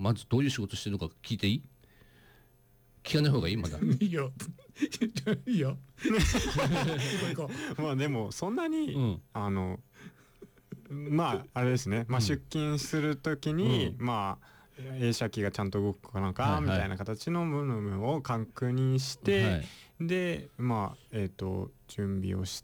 まずどういう仕事してるのか聞いていい？聞かない方がいい？まだいいよいいよ行こうまあでもそんなに、まああれですね、まあ、出勤するときに、まあ映写機がちゃんと動くかなんか、みたいな形の部分を確認して、でまあ準備をして、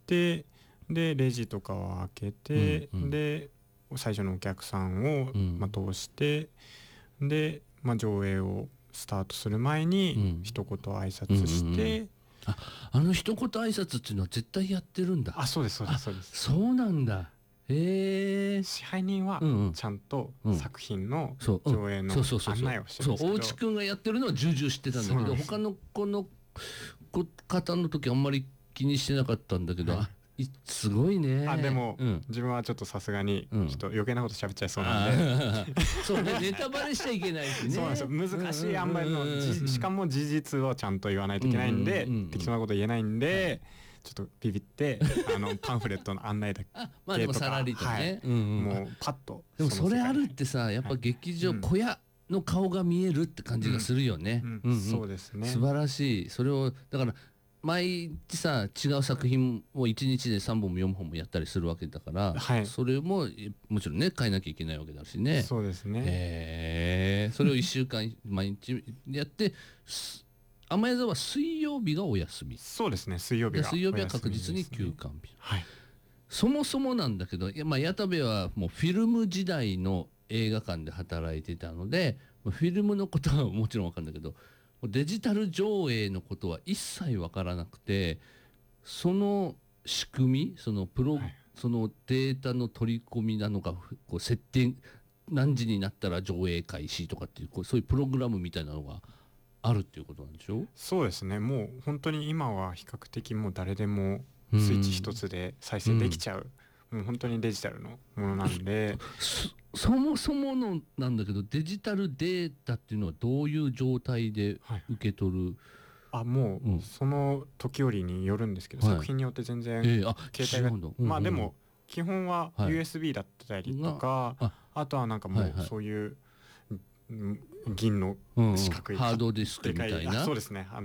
でレジとかを開けて、で最初のお客さんを、通して、で、上映をスタートする前に一言挨拶して、 あの一言挨拶っていうのは絶対やってるんだ。 そうですそうですそうです。 そうなんだ。支配人はちゃんと作品の上映の案内をしてるんですけど、 大地くんがやってるのは重々知ってたんだけど、他のこの方の時あんまり気にしてなかったんだけど、すごいね。 でも、自分はちょっとさすがにちょっと余計なこと喋っちゃいそうなんで、 そうね、ネタバレしちゃいけないしね。 そうなんですよ、難しい塩梅の、しかも事実をちゃんと言わないといけないんで、適当なこと言えないんで、ちょっとビビってパンフレットの案内だけとかでもさらりとね、 もうパッと。 でもそれあるってさ、やっぱ劇場小屋の顔が見えるって感じがするよね。 そうですね、 素晴らしい。それをだから毎日さ、違う作品を1日で3本も4本もやったりするわけだから、それももちろんね変えなきゃいけないわけだしね。 そうですね。 それを1週間毎日やって、甘屋座は水曜日がお休み。 そうですね、水曜日は確実に休館日。そもそもなんだけど、矢田部はもうフィルム時代の映画館で働いてたので、フィルムのことはもちろん分かるんだけど、デジタル上映のことは一切分からなくて、その仕組み、そのデータの取り込みなのか、こう設定何時になったら上映開始とかっていう、そういうプログラムみたいなのがあるっていうことなんでしょう？ そうですね、もう本当に今は比較的もう誰でもスイッチ一つで再生できちゃう、もう本当にデジタルのものなんで。 そもそものなんだけど、デジタルデータっていうのはどういう状態で受け取る？ もうその時折によるんですけど、作品によって全然携帯がでも基本は USB だったりとか、あとはなんかもうそういう銀の四角いハードディスクみたいな、 そうですね、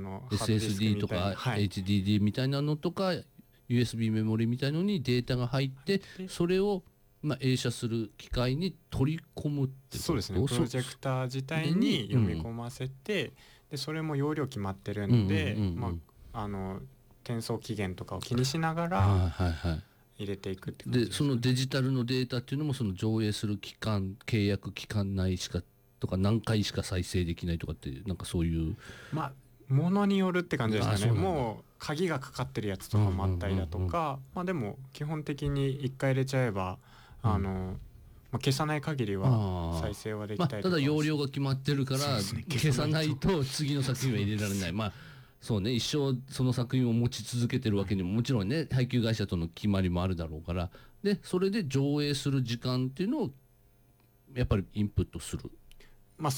SSD とか HDD みたいなのとか USB メモリみたいのにデータが入って、それを映写する機械に取り込むってこと？ そうですね、プロジェクター自体に読み込ませて、でそれも容量決まってるんで、転送期限とかを気にしながら入れていくって感じです。 でそのデジタルのデータっていうのも、その上映する期間、契約期間内しかとか何回しか再生できないとかって、なんかそういうものによるって感じですかね。もう鍵がかかってるやつとかもあったりだとか、でも基本的に1回入れちゃえば消さない限りは再生はできたりとか、 ただ容量が決まってるから消さないと次の作品は入れられない。そうね、一生その作品を持ち続けてるわけにももちろんね、配給会社との決まりもあるだろうから、でそれで上映する時間っていうのをやっぱりインプットする。 も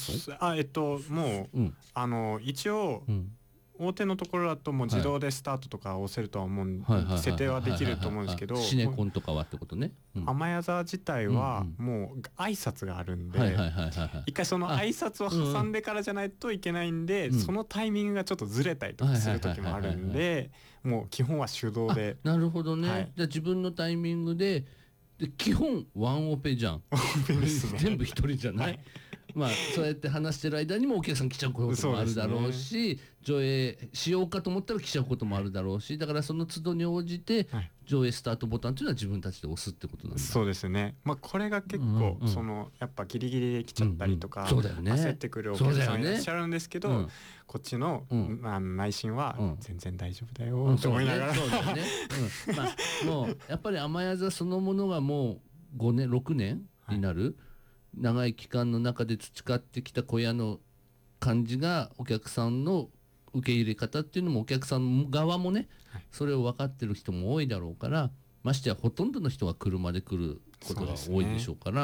う一応大手のところだともう自動でスタートとか押せるとは思う、設定はできると思うんですけど、 シネコンとかはってことね。 甘屋座自体はもう挨拶があるんで、一回その挨拶を挟んでからじゃないといけないんで、そのタイミングがちょっとずれたりとかする時もあるんで、もう基本は手動で。 なるほどね。じゃあ自分のタイミングで基本ワンオペじゃん。全部一人じゃない。そうやって話してる間にもお客さん来ちゃうこともあるだろうし、上映しようかと思ったら来ちゃうこともあるだろうし、だからその都度に応じて上映スタートボタンっていうのは自分たちで押すってことなんだ。 そうですね。これが結構やっぱギリギリで来ちゃったりとか、焦ってくるお客さんいらっしゃるんですけど、こっちの内心は全然大丈夫だよと思いながら。 そうだよね。もうやっぱり甘屋座そのものがもう5年6年になる長い期間の中で培ってきた小屋の感じが、お客さんの受け入れ方っていうのもお客さん側もね、それを分かってる人も多いだろうから、ましてやほとんどの人が車で来ることが多いでしょうから、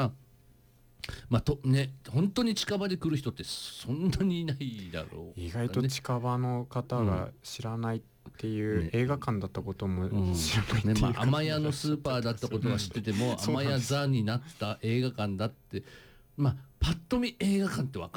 本当に近場で来る人ってそんなにいないだろう、 意外と近場の方が知らないっていう、映画館だったことも知らないっていう、 甘屋のスーパーだったことは知ってても、甘屋座になった映画館だって、パッと見映画館って分か